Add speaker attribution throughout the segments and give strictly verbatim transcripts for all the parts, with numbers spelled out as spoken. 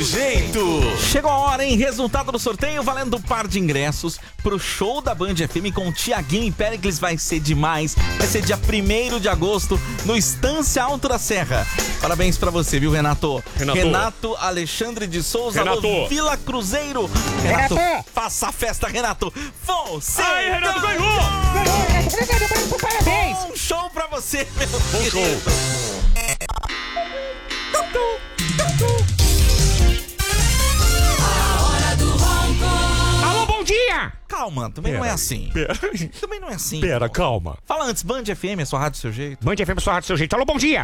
Speaker 1: seu jeito. Chegou a hora, hein? Resultado do sorteio valendo um par de ingressos pro show da Band F M com o Tiaguinho e Péricles. Vai ser demais. Vai ser dia primeiro de agosto no Estância Alto da Serra. Parabéns pra você, viu, Renato?
Speaker 2: Renato,
Speaker 1: Renato Alexandre de Souza,
Speaker 2: Renato.
Speaker 1: Alô, Vila Cruzeiro. Renato,
Speaker 3: Renato.
Speaker 1: faça a festa, Renato. Você
Speaker 2: Ai, Renato ganhou!
Speaker 3: Parabéns!
Speaker 1: Um show pra você, meu
Speaker 2: Bom
Speaker 1: querido.
Speaker 2: show.
Speaker 3: Alô, bom dia!
Speaker 1: Calma, também não é
Speaker 2: Pera,
Speaker 1: assim.
Speaker 2: Pera,
Speaker 1: Também não é assim.
Speaker 2: pera, calma.
Speaker 1: Fala antes, Band F M, a sua rádio, seu jeito.
Speaker 3: Band F M, sua rádio, seu jeito. Alô, bom dia!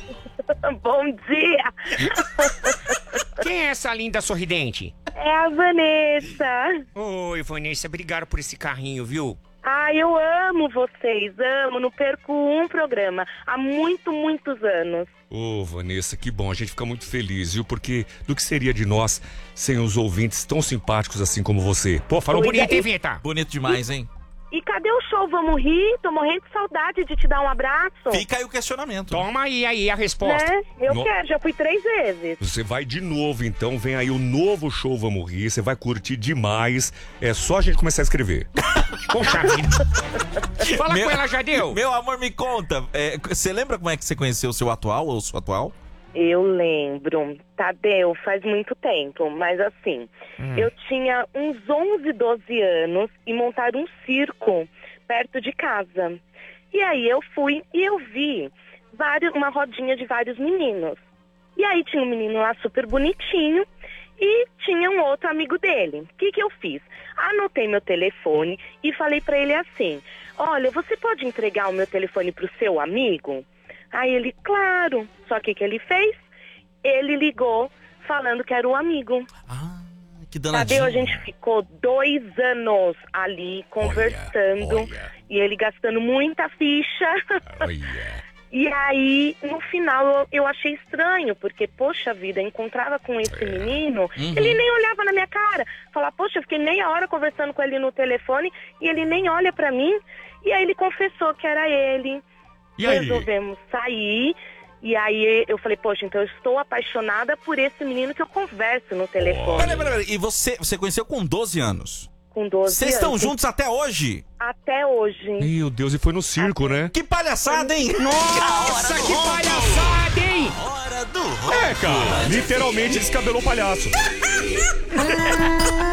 Speaker 4: Bom dia!
Speaker 3: Quem é essa linda sorridente?
Speaker 4: É a Vanessa.
Speaker 3: Oi, Vanessa, obrigado por esse carrinho, viu?
Speaker 4: Ai, eu amo vocês, amo. Não perco um programa há muito, muitos anos.
Speaker 2: Ô, Vanessa, que bom. A gente fica muito feliz, viu? Porque do que seria de nós sem os ouvintes tão simpáticos assim como você?
Speaker 3: Pô, falou
Speaker 4: Pois
Speaker 3: bonito,
Speaker 4: é,
Speaker 3: hein,
Speaker 4: e-
Speaker 3: Vinheta?
Speaker 1: Bonito demais, hein?
Speaker 4: E cadê o show? Vamos rir? Tô morrendo de saudade de te dar um abraço.
Speaker 1: Fica aí o questionamento.
Speaker 3: Toma aí, aí a resposta.
Speaker 4: Né? Eu
Speaker 2: No-
Speaker 4: quero, já fui três vezes.
Speaker 2: Você vai de novo, então. Vem aí o novo show Vamos Rir. Você vai curtir demais. É só a gente começar a escrever.
Speaker 3: Poxa vida. Fala
Speaker 1: Meu-
Speaker 3: com ela, Jadeu.
Speaker 1: Meu amor, me conta. é, Você lembra como é que você conheceu o seu atual ou sua atual?
Speaker 4: Eu lembro. Tadeu, faz muito tempo, mas assim, eu tinha uns onze, doze anos e montaram um circo perto de casa. E aí eu fui e eu vi vários, uma rodinha de vários meninos. E aí tinha um menino lá super bonitinho e tinha um outro amigo dele. O que que eu fiz? Anotei meu telefone e falei pra ele assim: olha, você pode entregar o meu telefone pro seu amigo? Aí ele, claro. Só que o que ele fez? Ele ligou falando que era o amigo.
Speaker 1: Ah, que danadinho.
Speaker 4: Tadeu, a gente ficou dois anos ali conversando.
Speaker 2: olha.
Speaker 4: E ele gastando muita ficha.
Speaker 2: Olha.
Speaker 4: E aí, no final, eu, eu achei estranho, porque, poxa vida, eu encontrava com esse menino,
Speaker 1: Uhum.
Speaker 4: ele nem olhava na minha cara. Falar, poxa, eu fiquei meia hora conversando com ele no telefone e ele nem olha pra mim. E aí ele confessou que era ele.
Speaker 2: E aí?
Speaker 4: Resolvemos sair. E aí eu falei, poxa, então eu estou apaixonada por esse menino que eu converso no telefone.
Speaker 1: Peraí, peraí, peraí. E você, você conheceu com doze anos?
Speaker 4: Com doze
Speaker 1: Vocês estão
Speaker 4: anos.
Speaker 1: juntos até hoje?
Speaker 4: Até hoje.
Speaker 2: Meu Deus, e foi no circo, né?
Speaker 1: Que palhaçada, hein?
Speaker 3: Nossa, que palhaçada, hein?
Speaker 1: Hora do
Speaker 2: É, cara. Literalmente descabelou o palhaço.